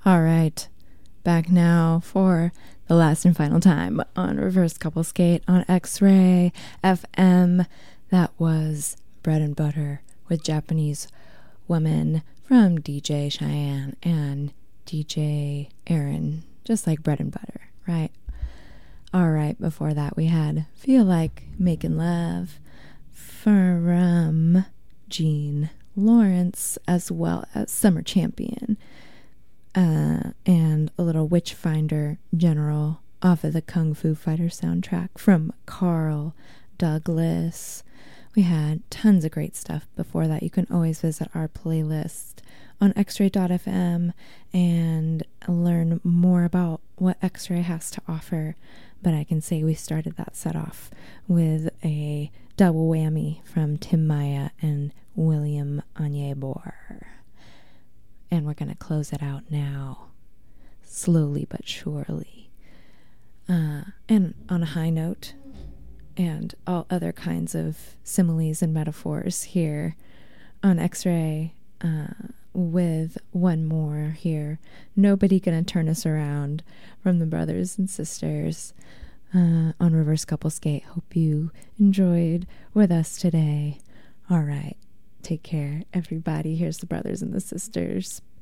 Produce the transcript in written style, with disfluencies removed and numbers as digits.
All right, back now for the last and final time on Reverse Couple Skate on X-Ray FM. That was Bread and Butter with Japanese Woman from DJ Cheyenne and DJ Aaron, just like bread and butter, right? All right, before that we had Feel Like Making Love from Jean Lawrence, as well as Summer Champion, and a little Witchfinder General off of the Kung Fu Fighter soundtrack from Carl Douglas. We had tons of great stuff before that. You can always visit our playlist on xray.fm and learn more about what X-Ray has to offer. But I can say we started that set off with a double whammy from Tim Maya and William Onyebor. And we're going to close it out now, slowly but surely. And on a high note, and all other kinds of similes and metaphors here on X-Ray, with one more here. Nobody Gonna Turn Us Around from the Brothers and Sisters on Reverse Couple Skate. Hope you enjoyed with us today. All right. Take care, everybody. Here's the Brothers and the Sisters.